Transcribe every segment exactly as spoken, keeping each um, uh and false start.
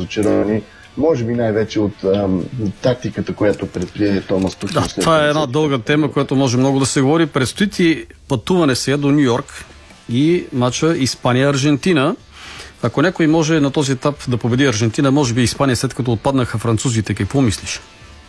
разочаровани. Може би най-вече от ам, тактиката, която предприе Томас Тухел. Да, това е една дълга тема, която може много да се говори. Предстои ти пътуване сега до Ню Йорк и мача Испания-Аржентина. Ако някой може на този етап да победи Аржентина, може би Испания, след като отпаднаха французите. Какво мислиш?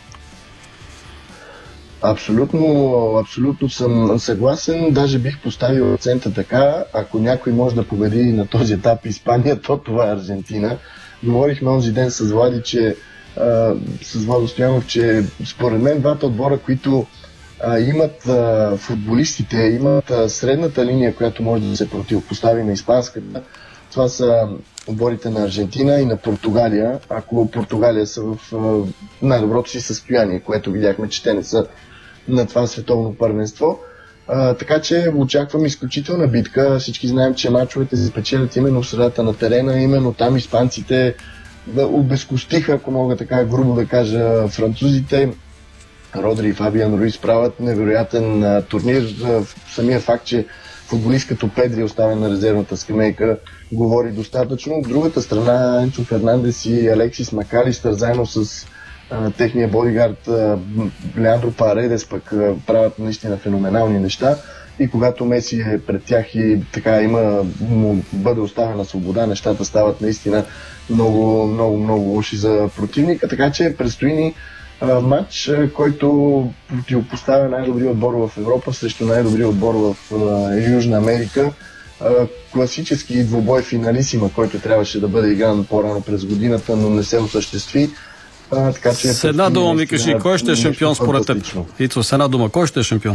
Абсолютно, абсолютно съм съгласен. Даже бих поставил акцента така, ако някой може да победи на този етап Испания, то това е Аржентина. Говорихме онзи ден с Влади, че а, с Владо Стоянов, че според мен двата отбора, които а, имат а, футболистите, имат а, средната линия, която може да се противопостави на испанската, това са отборите на Аржентина и на Португалия, ако Португалия са в а, най-доброто си състояние, което видяхме, че те не са на това световно първенство. А, така че очаквам изключителна битка. Всички знаем, че мачовете се печелят именно в средата на терена, именно там испанците да обезкостиха, ако мога така грубо да кажа, французите. Родри и Фабиан Руис правят невероятен а, турнир. А, самия факт, че футболист като Педри е оставен на резервната скамейка, говори достатъчно. От другата страна Енчо Фернандес и Алексис Макалистър заедно с а, техния бодигард а, Леандро Паредес пък а, правят наистина феноменални неща. И когато Меси е пред тях и така има, му бъде оставена свобода, нещата стават наистина много, много, много лоши за противника. Така че предстои ни матч, който противопоставя най-добрия отбор в Европа срещу най-добрия отбор в Южна Америка. Класически двубой финалисима, който трябваше да бъде игран по-рано през годината, но не се осъществи. А, така, че с една дума ми кажи, кой ще е шампион според теб? Ицо, с една дума, кой ще е шампион?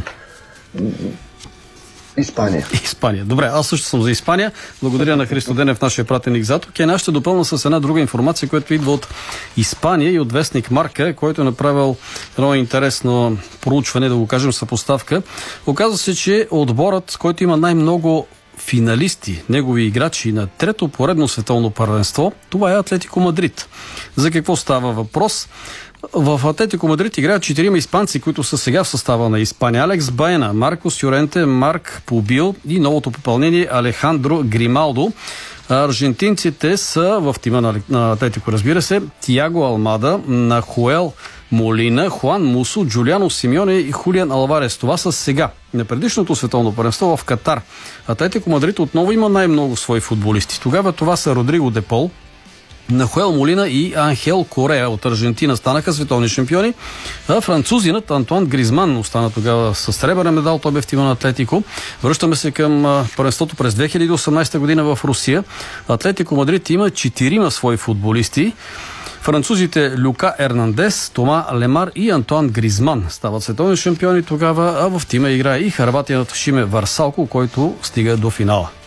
Испания. Испания. Добре, аз също съм за Испания. Благодаря на Христо Денев, нашия пратеник зад океана. Аз ще допълна с една друга информация, която идва от Испания и от вестник Марка, който е направил едно интересно проучване, да го кажем съпоставка. Оказва се, че отборът, който има най-много финалисти, негови играчи на трето поредно световно първенство, това е Атлетико Мадрид. За какво става въпрос? В Атлетико Мадрид играят четирима испанци, които са сега в състава на Испания. Алекс Баена, Маркос Юренте, Марк Побил и новото попълнение Алехандро Грималдо. Аржентинците са в тима на Атлетико, разбира се, Тиаго Алмада, Нахуел Молина, Хуан Мусо, Джулиано Симеоне и Хулиан Алварес. Това са сега. На предишното световно първенство в Катар Атлетико Мадрид отново има най-много свои футболисти. Тогава това са Родриго де Пол, Нахуел Молина и Анхел Корея от Аржентина станаха световни шампиони, а французинът Антуан Гризман остана тогава с сребърен медал, той бе в тима на Атлетико. Връщаме се към първенството през две хиляди и осемнадесета година в Русия. Атлетико Мадрид има четирима свои футболисти. Французите Люка Ернандес, Тома Лемар и Антуан Гризман стават световни шампиони тогава, а в тима играе и хърватият Шиме Варсалко, който стига до финала.